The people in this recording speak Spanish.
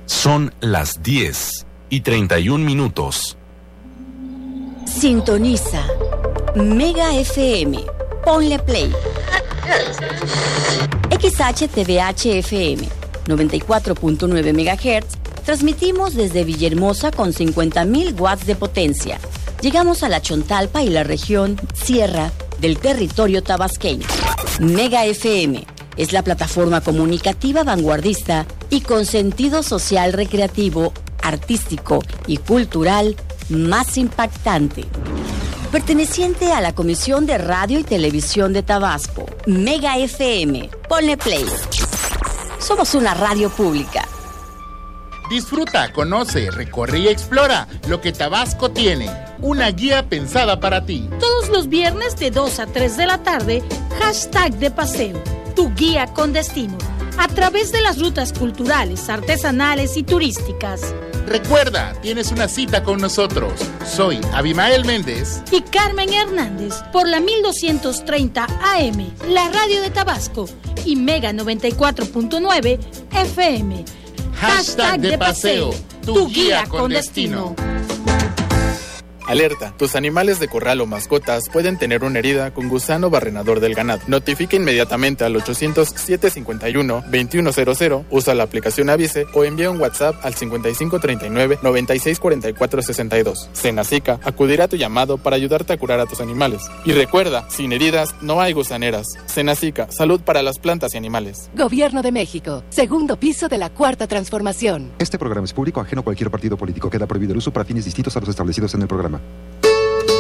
Son las 10:31. Sintoniza Mega FM. Ponle play. XHTVH FM 94.9 MHz. Transmitimos desde Villahermosa con 50.000 watts de potencia. Llegamos a la Chontalpa y la región Sierra del territorio tabasqueño. Mega FM es la plataforma comunicativa vanguardista y con sentido social, recreativo, artístico y cultural más impactante. Perteneciente a la Comisión de Radio y Televisión de Tabasco. Mega FM. Ponle play. Somos una radio pública. Disfruta, conoce, recorre y explora lo que Tabasco tiene. Una guía pensada para ti. Todos los viernes de 2 a 3 de la tarde, #de paseo, tu guía con destino, a través de las rutas culturales, artesanales y turísticas. Recuerda, tienes una cita con nosotros. Soy Abimael Méndez y Carmen Hernández por la 1230 AM, la radio de Tabasco, y Mega 94.9 FM. #de paseo, tu guía con destino. Alerta, tus animales de corral o mascotas pueden tener una herida con gusano barrenador del ganado. Notifica inmediatamente al 800-751-2100, usa la aplicación Avise o envía un WhatsApp al 5539-964462. Senacica acudirá a tu llamado para ayudarte a curar a tus animales. Y recuerda, sin heridas no hay gusaneras. Senacica, salud para las plantas y animales. Gobierno de México, segundo piso de la Cuarta Transformación. Este programa es público, ajeno a cualquier partido político. Queda prohibido el uso para fines distintos a los establecidos en el programa.